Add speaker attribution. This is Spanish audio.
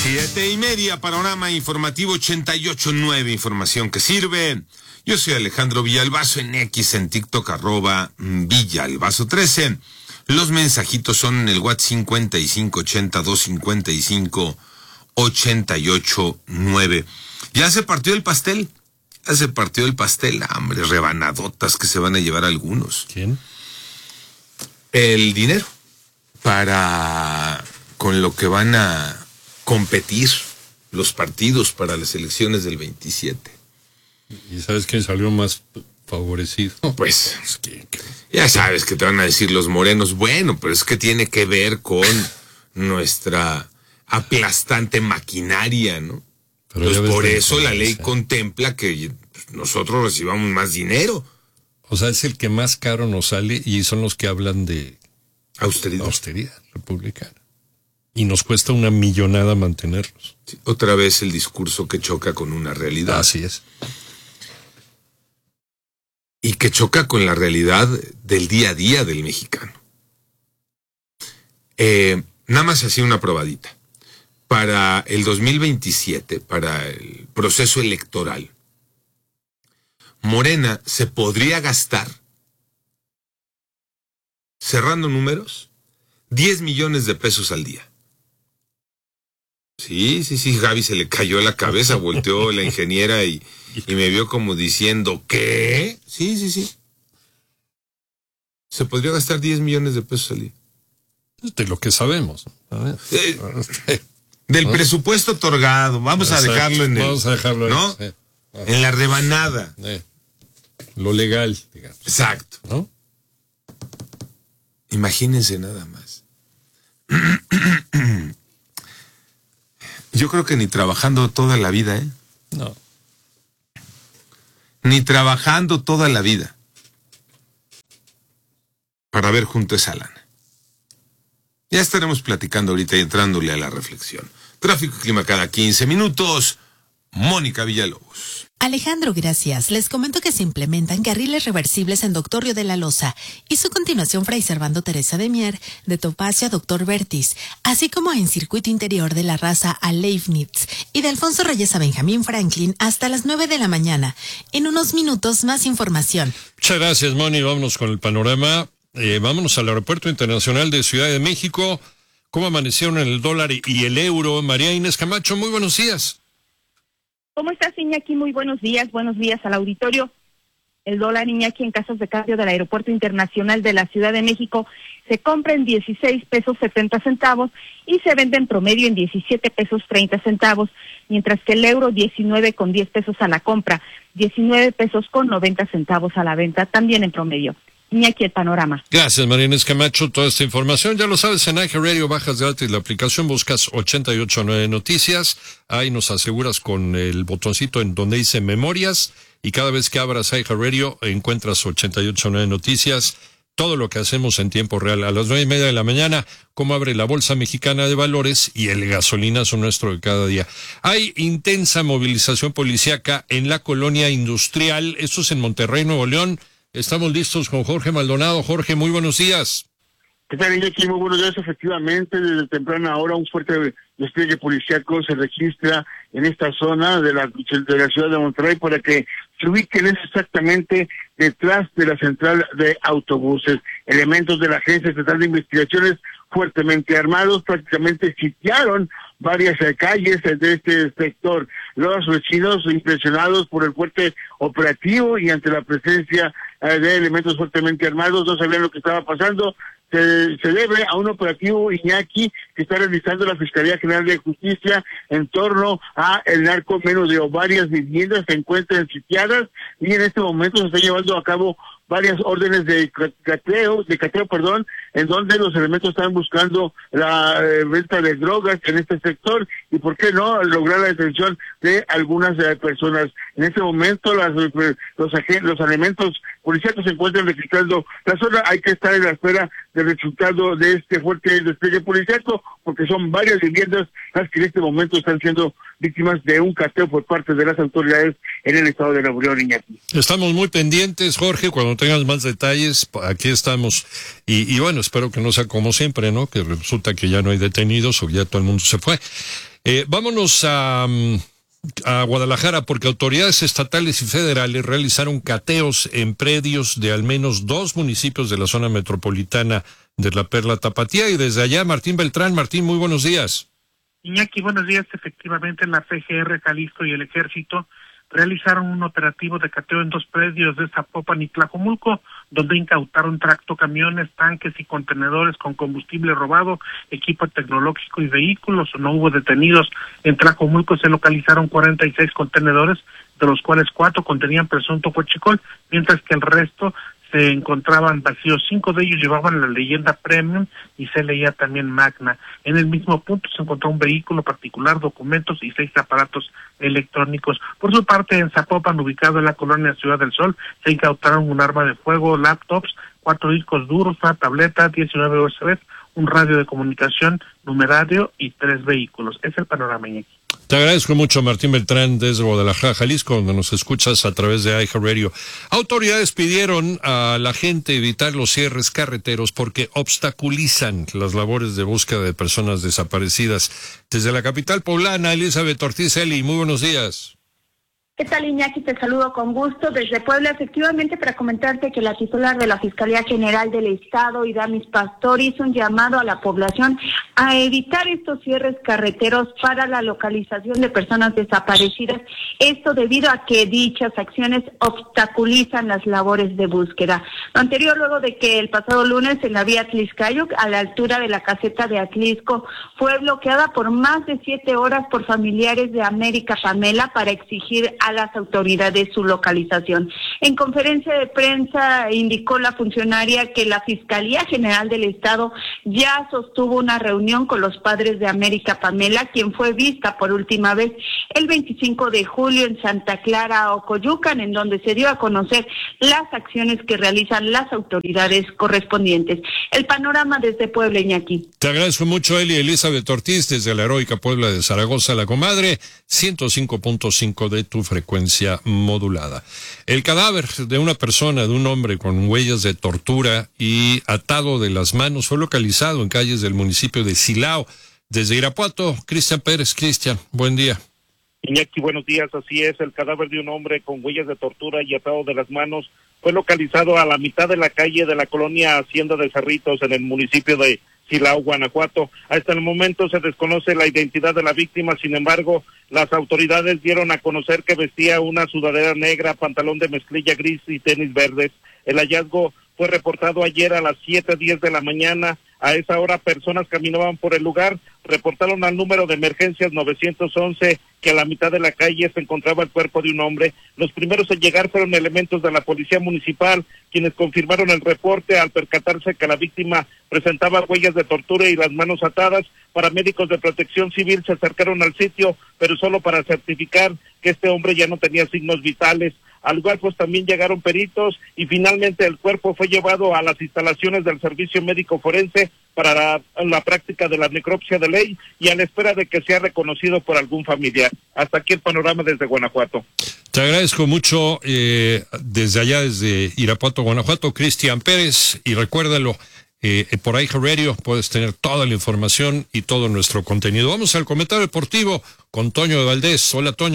Speaker 1: 7:30, panorama informativo 88.9, información que sirve. Yo soy Alejandro Villalbazo, en X, en TikTok, @Villalbazo13. Los mensajitos son en el WhatsApp 5580-255-88.9. ¿Ya se partió el pastel? Ya se partió el pastel, hombre, rebanadotas que se van a llevar algunos.
Speaker 2: ¿Quién?
Speaker 1: El dinero con lo que van a competir los partidos para las elecciones del 27.
Speaker 2: ¿Y sabes quién salió más favorecido?
Speaker 1: Pues, ya sabes que te van a decir los morenos, bueno, pero es que tiene que ver con nuestra aplastante maquinaria, ¿no? Pero pues por eso la ley contempla que nosotros recibamos más dinero.
Speaker 2: O sea, es el que más caro nos sale y son los que hablan de austeridad republicana. Y nos cuesta una millonada mantenerlos.
Speaker 1: Sí, otra vez el discurso que choca con una realidad.
Speaker 2: Así es.
Speaker 1: Y que choca con la realidad del día a día del mexicano. Nada más así una probadita. Para el 2027, para el proceso electoral, Morena se podría gastar, cerrando números, 10 millones de pesos al día. Sí, Gaby se le cayó la cabeza, volteó la ingeniera y me vio como diciendo, ¿qué? Sí. Se podría gastar 10 millones de pesos al día.
Speaker 2: De lo que sabemos.
Speaker 1: Del presupuesto otorgado, vamos a dejarlo en ¿no? En la rebanada.
Speaker 2: Lo legal, digamos.
Speaker 1: Exacto.
Speaker 2: ¿No?
Speaker 1: Imagínense nada más. Yo creo que ni trabajando toda la vida, ¿eh?
Speaker 2: No.
Speaker 1: Ni trabajando toda la vida para ver junto esa lana. Ya estaremos platicando ahorita y entrándole a la reflexión. Tráfico y clima cada 15 minutos. Mónica Villalobos.
Speaker 3: Alejandro, gracias. Les comento que se implementan carriles reversibles en Doctor Río de la Loza y su continuación Fray Servando Teresa de Mier, de Topacio a Doctor Vertis, así como en circuito interior de La Raza a Leibniz y de Alfonso Reyes a Benjamín Franklin hasta las 9 de la mañana. En unos minutos más información.
Speaker 2: Muchas gracias, Moni. Vámonos con el panorama. Vámonos al Aeropuerto Internacional de Ciudad de México. ¿Cómo amanecieron el dólar y el euro? María Inés Camacho, muy buenos días.
Speaker 4: ¿Cómo estás, Iñaki? Muy buenos días al auditorio. El dólar, Iñaki, en casas de cambio del Aeropuerto Internacional de la Ciudad de México se compra en 16 pesos 70 centavos y se vende en promedio en 17 pesos 30 centavos, mientras que el euro 19 con 10 pesos a la compra, 19 pesos con 90 centavos a la venta, también en promedio. Iñaki, el panorama.
Speaker 2: Gracias, María Inés Camacho. Toda esta información, ya lo sabes, en iHeartRadio bajas gratis la aplicación, buscas 889 Noticias, ahí nos aseguras con el botoncito en donde dice Memorias, y cada vez que abras iHeartRadio encuentras 889 Noticias, todo lo que hacemos en tiempo real. A las 9:30 de la mañana, cómo abre la Bolsa Mexicana de Valores y el gasolinazo nuestro de cada día. Hay intensa movilización policíaca en la colonia industrial, esto es en Monterrey, Nuevo León. Estamos listos con Jorge Maldonado. Jorge, muy buenos días.
Speaker 5: ¿Qué tal, Iñaki? Muy buenos días. Efectivamente, desde temprana hora un fuerte despliegue policíaco se registra en esta zona de la ciudad de Monterrey para que se ubiquen exactamente detrás de la central de autobuses. Elementos de la Agencia Estatal de Investigaciones fuertemente armados prácticamente sitiaron varias calles de este sector. Los vecinos, impresionados por el fuerte operativo y ante la presencia de elementos fuertemente armados, no sabían lo que estaba pasando. Se debe a un operativo, Iñaki, que está realizando la Fiscalía General de Justicia en torno a el narco. Menos de varias viviendas se encuentran sitiadas y en este momento se está llevando a cabo varias órdenes de cateo, en donde los elementos están buscando la venta de drogas en este sector y, ¿por qué no?, lograr la detención de algunas personas. En este momento los elementos policiales se encuentran registrando la zona. Hay que estar en la espera del resultado de este fuerte despliegue policiaco, porque son varias viviendas las que en este momento están siendo víctimas de un cateo por parte de las autoridades en el estado de Nuevo León, Iñaki.
Speaker 2: Estamos muy pendientes, Jorge, cuando tengas más detalles, aquí estamos. Y bueno, espero que no sea como siempre, ¿no? Que resulta que ya no hay detenidos o ya todo el mundo se fue. Vámonos a Guadalajara, porque autoridades estatales y federales realizaron cateos en predios de al menos 2 municipios de la zona metropolitana de la Perla Tapatía. Y desde allá, Martín Beltrán. Martín, muy buenos días.
Speaker 6: Iñaki, buenos días. Efectivamente, la PGR Jalisco y el Ejército realizaron un operativo de cateo en 2 predios de Zapopan y Tlajomulco, donde incautaron tractocamiones, tanques y contenedores con combustible robado, equipo tecnológico y vehículos. No hubo detenidos. En Tlajomulco se localizaron 46 contenedores, de los cuales 4 contenían presunto huachicol, mientras que el resto se encontraban vacíos. 5 de ellos llevaban la leyenda Premium y se leía también Magna. En el mismo punto se encontró un vehículo particular, documentos y 6 aparatos electrónicos. Por su parte, en Zapopan, ubicado en la colonia Ciudad del Sol, se incautaron un arma de fuego, laptops, 4 discos duros, una tableta, 19 USB, un radio de comunicación, numerario y 3 vehículos. Es el panorama, Iñaki.
Speaker 2: Te agradezco mucho, Martín Beltrán, desde Guadalajara, Jalisco, donde nos escuchas a través de iHeartRadio. Autoridades pidieron a la gente evitar los cierres carreteros porque obstaculizan las labores de búsqueda de personas desaparecidas. Desde la capital poblana, Elizabeth Ortiz Eli, muy buenos días.
Speaker 7: ¿Qué tal, Iñaki? Te saludo con gusto desde Puebla, efectivamente, para comentarte que la titular de la Fiscalía General del Estado, Idamis Pastor, hizo un llamado a la población a evitar estos cierres carreteros para la localización de personas desaparecidas, esto debido a que dichas acciones obstaculizan las labores de búsqueda. Lo anterior luego de que el pasado lunes en la vía Atlixcayuc, a la altura de la caseta de Atlisco, fue bloqueada por más de 7 horas por familiares de América Pamela para exigir a las autoridades su localización. En conferencia de prensa indicó la funcionaria que la Fiscalía General del Estado ya sostuvo una reunión con los padres de América Pamela, quien fue vista por última vez el 25 de julio en Santa Clara, Ocoyucan, en donde se dio a conocer las acciones que realizan las autoridades correspondientes. El panorama desde Puebla, Iñaki.
Speaker 2: Te agradezco mucho, Eli. Elizabeth Ortiz, desde la heroica Puebla de Zaragoza, la comadre, 105.5 de tu frecuencia modulada. El cadáver de una persona, de un hombre con huellas de tortura y atado de las manos, fue localizado en calles del municipio de Silao. Desde Irapuato, Cristian Pérez. Cristian, buen día.
Speaker 8: Iñaki, buenos días. Así es, el cadáver de un hombre con huellas de tortura y atado de las manos fue localizado a la mitad de la calle de la colonia Hacienda de Cerritos, en el municipio de Silao, Guanajuato. Hasta el momento se desconoce la identidad de la víctima, sin embargo, las autoridades dieron a conocer que vestía una sudadera negra, pantalón de mezclilla gris y tenis verdes. El hallazgo fue reportado ayer a las 7:10 de la mañana. A esa hora, personas caminaban por el lugar, reportaron al número de emergencias 911 que a la mitad de la calle se encontraba el cuerpo de un hombre. Los primeros en llegar fueron elementos de la policía municipal, quienes confirmaron el reporte al percatarse que la víctima presentaba huellas de tortura y las manos atadas. Paramédicos de Protección Civil se acercaron al sitio, pero solo para certificar que este hombre ya no tenía signos vitales. Al lugar pues también llegaron peritos y finalmente el cuerpo fue llevado a las instalaciones del Servicio Médico Forense para la práctica de la necropsia de ley y a la espera de que sea reconocido por algún familiar. Hasta aquí el panorama desde Guanajuato.
Speaker 2: Te agradezco mucho desde allá, desde Irapuato, Guanajuato, Cristian Pérez, y recuérdalo, por iHeartRadio puedes tener toda la información y todo nuestro contenido. Vamos al comentario deportivo con Toño de Valdés. Hola, Toño.